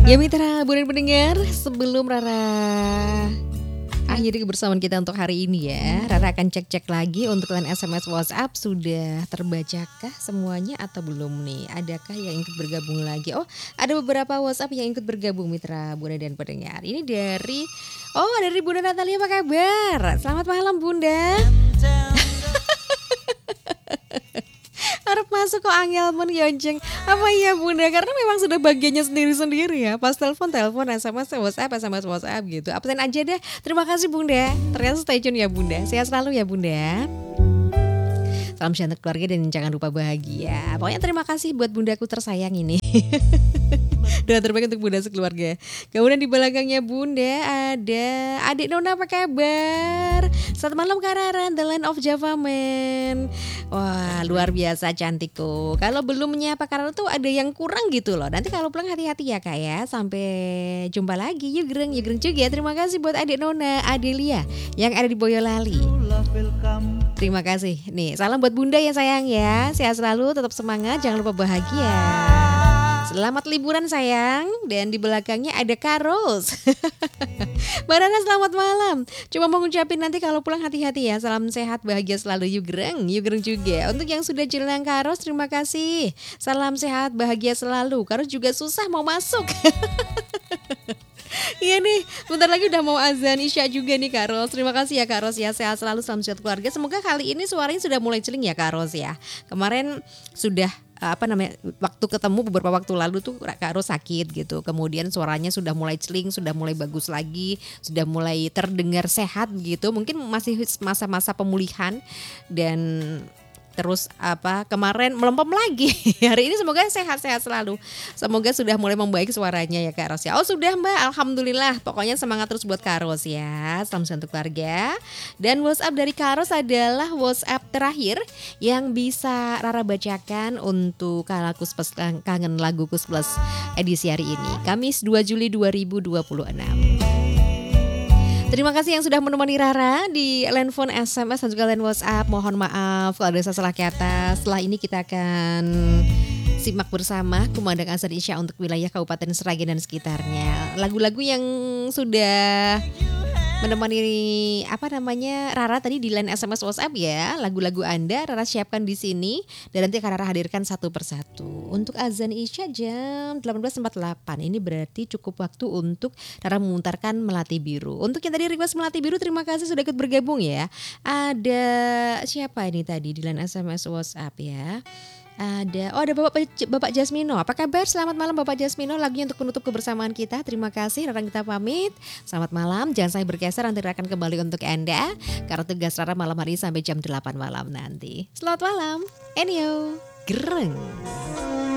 Ya mitra, budan pendengar, sebelum Rara akhiri kebersamaan kita untuk hari ini ya, Rara akan cek-cek lagi untuk kalian SMS WhatsApp sudah terbacakah semuanya atau belum nih? Adakah yang ikut bergabung lagi? Oh, ada beberapa WhatsApp yang ikut bergabung mitra, Bunda dan pendengar. Ini dari Bunda Natalia, apa kabar? Selamat malam Bunda. Harap masuk kok angel men yonceng. Apa iya Bunda? Karena memang sudah bagiannya sendiri-sendiri ya. Pas telepon, SMS WhatsApp gitu. Absen aja deh. Terima kasih Bunda. Ternyata stay tune ya Bunda. Sehat selalu ya Bunda. Salam sehat untuk keluarga dan jangan lupa bahagia. Pokoknya terima kasih buat bundaku tersayang ini. Doa terbaik untuk bunda sekeluarga. Kemudian di belakangnya bunda ada adik Nona, apa kabar? Selamat malam Kak Rara, The Land of Java Man. Wah luar biasa cantik tuh. Kalau belum menyapa Kak Rara tuh ada yang kurang gitu loh. Nanti kalau pulang hati-hati ya Kak ya. Sampai jumpa lagi. Yuk gereng juga. Terima kasih buat adik Nona Adelia yang ada di Boyolali. Terima kasih. Nih salam buat bunda ya sayang ya. Sehat selalu, tetap semangat, jangan lupa bahagia. Selamat liburan sayang. Dan di belakangnya ada Karos. Mbak Rana selamat malam. Cuma mau ngucapin nanti kalau pulang hati-hati ya. Salam sehat, bahagia selalu. Yuk gereng juga. Untuk yang sudah jalan Karos, terima kasih. Salam sehat, bahagia selalu. Karos juga susah mau masuk. Iya nih, bentar lagi udah mau azan Isya juga nih Kak Ros. Terima kasih ya Kak Ros ya, sehat selalu, salam sehat keluarga. Semoga kali ini suaranya sudah mulai celing ya Kak Ros ya. Kemarin sudah waktu ketemu beberapa waktu lalu tuh Kak Ros sakit gitu. Kemudian suaranya sudah mulai celing, sudah mulai bagus lagi, sudah mulai terdengar sehat gitu. Mungkin masih masa-masa pemulihan dan terus kemarin melempem lagi. Hari ini semoga sehat-sehat selalu. Semoga sudah mulai membaik suaranya ya Kak Ros ya. Oh sudah Mbak, alhamdulillah. Pokoknya semangat terus buat Kak Ros ya. Salam sehat untuk keluarga. Dan WhatsApp dari Kak Ros adalah WhatsApp terakhir yang bisa Rara bacakan untuk Kalakus Kangen Lagu Kus Plus edisi hari ini, Kamis 2 Juli 2026. Terima kasih yang sudah menemani Rara di line phone, SMS dan juga line WhatsApp. Mohon maaf kalau ada salah kata. Setelah ini kita akan simak bersama kumandang azan Isya untuk wilayah Kabupaten Sragen dan sekitarnya. Lagu-lagu yang sudah menemani Rara tadi di line SMS WhatsApp ya. Lagu-lagu Anda Rara siapkan di sini dan nanti akan Rara hadirkan satu persatu. Untuk azan Isya jam 18.48. Ini berarti cukup waktu untuk Rara memutarkan Melati Biru. Untuk yang tadi request Melati Biru, terima kasih sudah ikut bergabung ya. Ada siapa ini tadi di line SMS WhatsApp ya? Ada Bapak Jasmino. Apa kabar? Selamat malam Bapak Jasmino. Lagunya untuk penutup kebersamaan kita. Terima kasih. Rara kita pamit. Selamat malam. Jangan saya bergeser, nanti akan kembali untuk Anda karena tugas Rara malam hari sampai jam 8 malam nanti. Selamat malam. Enyo. Gereng.